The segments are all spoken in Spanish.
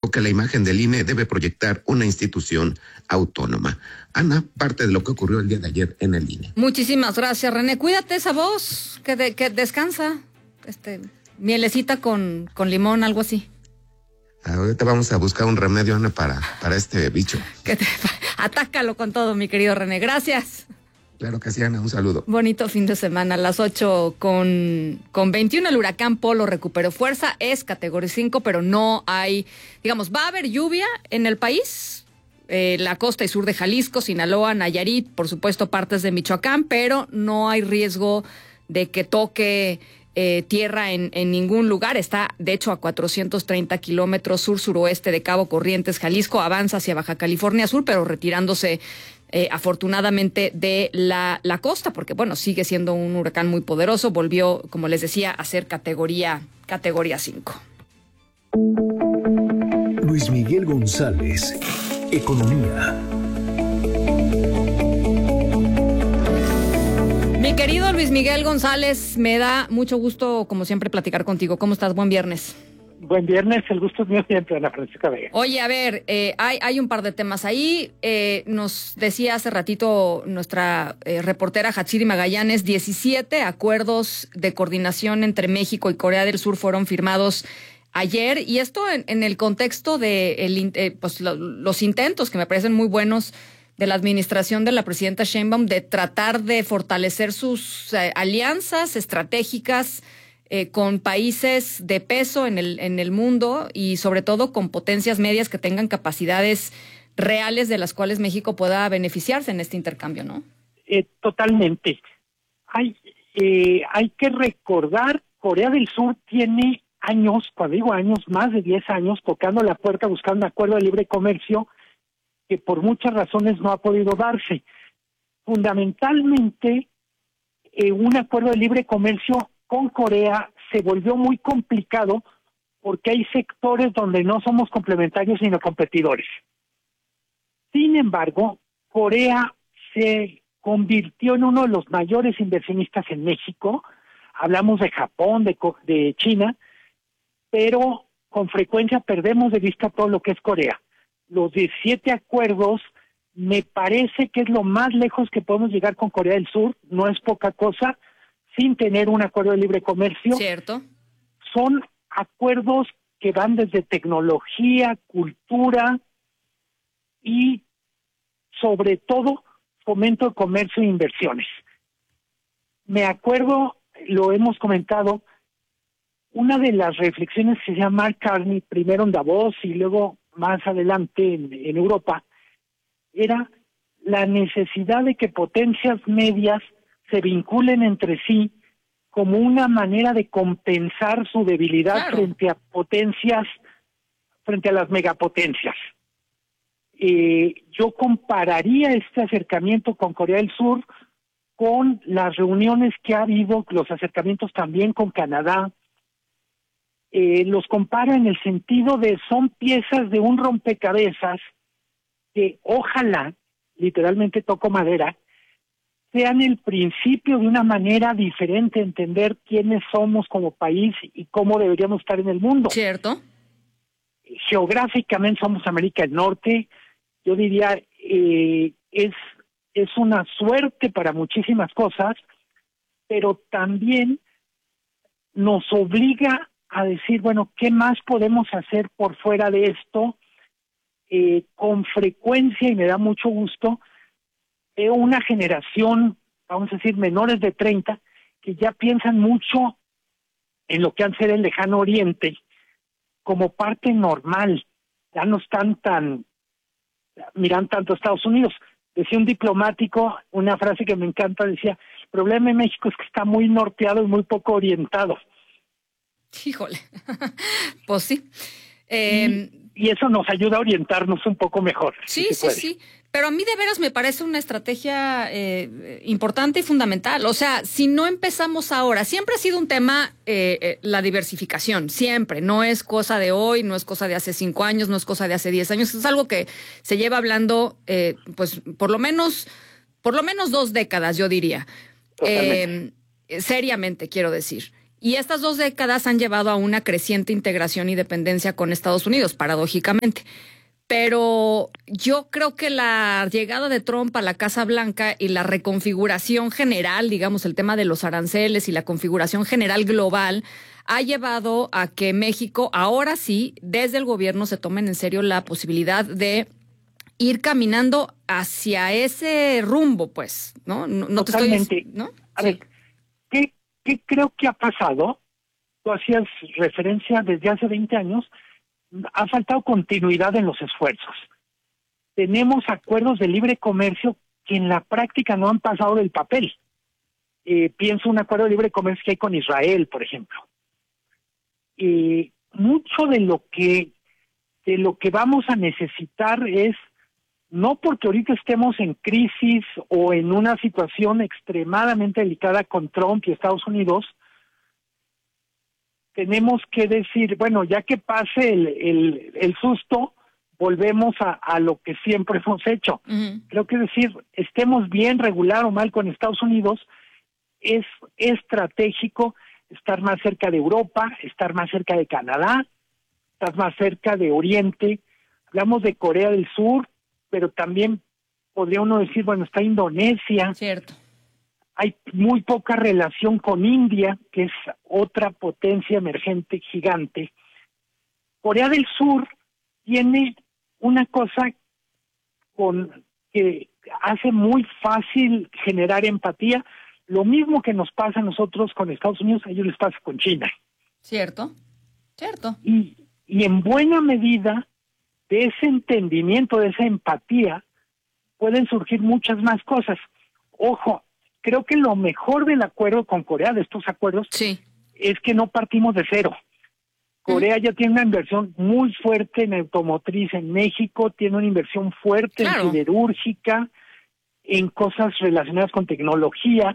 dijo que la imagen del INE debe proyectar una institución autónoma. Ana, parte de lo que ocurrió el día de ayer en el INE. Muchísimas gracias, René. Cuídate esa voz, que descansa. Mielecita con limón, algo así. Ahorita vamos a buscar un remedio, Ana, para este bicho. Atácalo con todo, mi querido René. Gracias. Claro que sí, Ana, un saludo. Bonito fin de semana. A las 8:21 el huracán Polo recuperó fuerza, es categoría 5, pero no hay, va a haber lluvia en el país, la costa y sur de Jalisco, Sinaloa, Nayarit, por supuesto partes de Michoacán, pero no hay riesgo de que toque tierra en ningún lugar. Está, de hecho, a 430 kilómetros sur-suroeste de Cabo Corrientes, Jalisco, avanza hacia Baja California Sur, pero retirándose afortunadamente de la costa, porque sigue siendo un huracán muy poderoso. Volvió, como les decía, a ser categoría 5. Luis Miguel González, Economía. Mi querido Luis Miguel González, me da mucho gusto, como siempre, platicar contigo. ¿Cómo estás? Buen viernes. Buen viernes, el gusto es mío siempre, Ana Francisca Vega. Oye, a ver, hay un par de temas ahí. Nos decía hace ratito nuestra reportera Hatsiri Magallanes, 17 acuerdos de coordinación entre México y Corea del Sur fueron firmados ayer, y esto en el contexto de los intentos, que me parecen muy buenos, de la administración de la presidenta Sheinbaum de tratar de fortalecer sus alianzas estratégicas con países de peso en el mundo, y sobre todo con potencias medias que tengan capacidades reales de las cuales México pueda beneficiarse en este intercambio, ¿no? Totalmente. Hay que recordar, Corea del Sur tiene años, cuando digo años, más de 10 años, tocando la puerta buscando un acuerdo de libre comercio que por muchas razones no ha podido darse. Fundamentalmente, un acuerdo de libre comercio con Corea se volvió muy complicado porque hay sectores donde no somos complementarios sino competidores. Sin embargo, Corea se convirtió en uno de los mayores inversionistas en México. Hablamos de Japón, de China, pero con frecuencia perdemos de vista todo lo que es Corea. Los 17 acuerdos, me parece que es lo más lejos que podemos llegar con Corea del Sur, no es poca cosa, sin tener un acuerdo de libre comercio. Cierto. Son acuerdos que van desde tecnología, cultura y, sobre todo, fomento de comercio e inversiones. Me acuerdo, lo hemos comentado, una de las reflexiones que se llama Mark Carney, primero en Davos y luego más adelante en Europa, era la necesidad de que potencias medias se vinculen entre sí como una manera de compensar su debilidad, claro, frente a las megapotencias. Yo compararía este acercamiento con Corea del Sur con las reuniones que ha habido, los acercamientos también con Canadá. Los comparo en el sentido de son piezas de un rompecabezas que ojalá, literalmente toco madera, sean el principio de una manera diferente de entender quiénes somos como país y cómo deberíamos estar en el mundo. Cierto. Geográficamente somos América del Norte. Yo diría, es una suerte para muchísimas cosas, pero también nos obliga a decir, bueno, ¿qué más podemos hacer por fuera de esto? Con frecuencia, y me da mucho gusto, veo una generación, vamos a decir, menores de 30, que ya piensan mucho en lo que han sido el lejano oriente como parte normal. Ya no están miran tanto a Estados Unidos. Decía un diplomático, una frase que me encanta, decía, el problema en México es que está muy norteado y muy poco orientado. Híjole, pues sí. Y eso nos ayuda a orientarnos un poco mejor. Sí. Pero a mí de veras me parece una estrategia importante y fundamental. O sea, si no empezamos ahora, siempre ha sido un tema la diversificación, siempre. No es cosa de hoy, no es cosa de hace 5 años, no es cosa de hace 10 años. Es algo que se lleva hablando, pues, por lo menos 2 décadas, yo diría. Seriamente, quiero decir. Y estas 2 décadas han llevado a una creciente integración y dependencia con Estados Unidos, paradójicamente. Pero yo creo que la llegada de Trump a la Casa Blanca y la reconfiguración general, digamos, el tema de los aranceles y la configuración general global, ha llevado a que México, ahora sí, desde el gobierno se tomen en serio la posibilidad de ir caminando hacia ese rumbo, pues, ¿no? No Totalmente. te estoy... ¿no? A ver, ¿qué creo que ha pasado? Tú hacías referencia desde hace 20 años, ha faltado continuidad en los esfuerzos. Tenemos acuerdos de libre comercio que en la práctica no han pasado del papel. Pienso un acuerdo de libre comercio que hay con Israel, por ejemplo. Mucho de lo que vamos a necesitar es, no porque ahorita estemos en crisis o en una situación extremadamente delicada con Trump y Estados Unidos, tenemos que decir, bueno, ya que pase el susto, volvemos a lo que siempre hemos hecho. Uh-huh. Creo que decir, estemos bien, regular o mal con Estados Unidos, es estratégico estar más cerca de Europa, estar más cerca de Canadá, estar más cerca de Oriente. Hablamos de Corea del Sur, pero también podría uno decir, bueno, está Indonesia. Cierto. Hay muy poca relación con India, que es otra potencia emergente gigante. Corea del Sur tiene una cosa que hace muy fácil generar empatía. Lo mismo que nos pasa a nosotros con Estados Unidos, a ellos les pasa con China. Cierto. Y en buena medida, de ese entendimiento, de esa empatía, pueden surgir muchas más cosas. Ojo, creo que lo mejor del acuerdo con Corea, de estos acuerdos, Sí. es que no partimos de cero. Corea ya tiene una inversión muy fuerte en automotriz en México, tiene una inversión fuerte Claro. en siderúrgica, en cosas relacionadas con tecnología.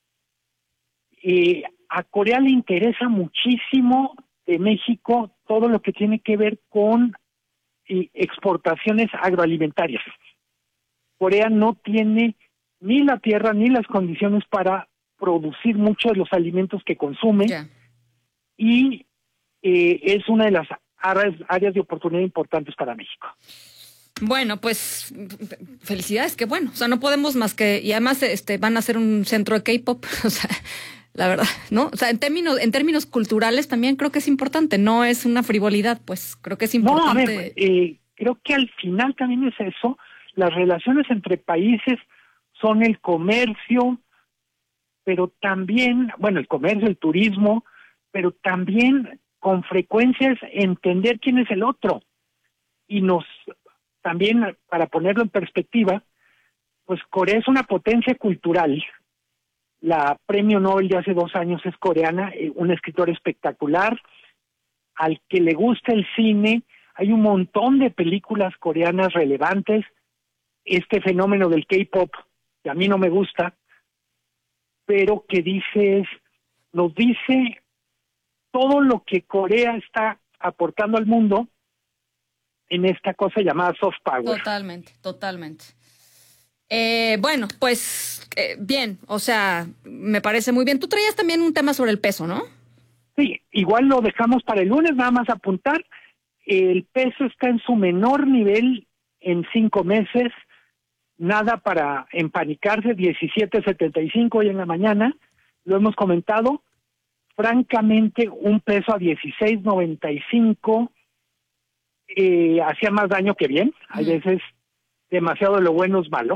A Corea le interesa muchísimo de México todo lo que tiene que ver con exportaciones agroalimentarias. Corea no tiene ni la tierra ni las condiciones para producir muchos de los alimentos que consume, Ya. y es una de las áreas de oportunidad importantes para México. Bueno, pues felicidades, qué bueno. O sea, no podemos más que... Y además van a ser un centro de K-pop, o sea, la verdad, ¿no? O sea, en términos culturales también creo que es importante, no es una frivolidad, pues creo que es importante. No, a ver, creo que al final también es eso. Las relaciones entre países son el comercio, pero también, bueno, el comercio, el turismo, pero también con frecuencia es entender quién es el otro. Y también, para ponerlo en perspectiva, pues Corea es una potencia cultural. La premio Nobel de hace 2 años es coreana, una escritora espectacular. Al que le gusta el cine, hay un montón de películas coreanas relevantes. Este fenómeno del K-pop, que a mí no me gusta, pero que nos dice todo lo que Corea está aportando al mundo en esta cosa llamada soft power. Totalmente. Bueno, pues bien, o sea, me parece muy bien. Tú traías también un tema sobre el peso, ¿no? Sí, igual lo dejamos para el lunes, nada más apuntar. El peso está en su menor nivel en 5 meses, nada para empanicarse, 17.75 hoy en la mañana, lo hemos comentado. Francamente, un peso a 16.95 hacía más daño que bien. Hay veces demasiado de lo bueno es malo.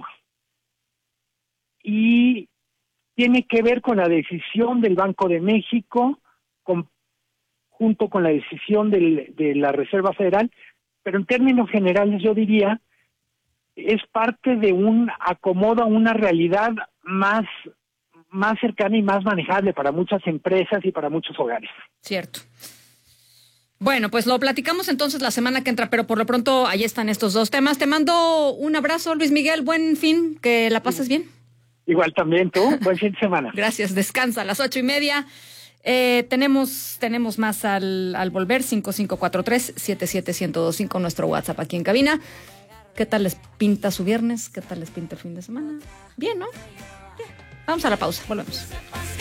Y tiene que ver con la decisión del Banco de México, junto con la decisión de la Reserva Federal, pero en términos generales yo diría es parte de un acomodo a una realidad más cercana y más manejable para muchas empresas y para muchos hogares. Cierto. Bueno, pues lo platicamos entonces la semana que entra, pero por lo pronto ahí están estos 2 temas. Te mando un abrazo, Luis Miguel, buen fin, que la pases bien. Igual también tú, buen fin de semana. Gracias, descansa a las 8:30. Tenemos más al volver, 5543-77125, nuestro WhatsApp aquí en cabina. ¿Qué tal les pinta su viernes? ¿Qué tal les pinta el fin de semana? Bien, ¿no? Bien. Vamos a la pausa, volvemos.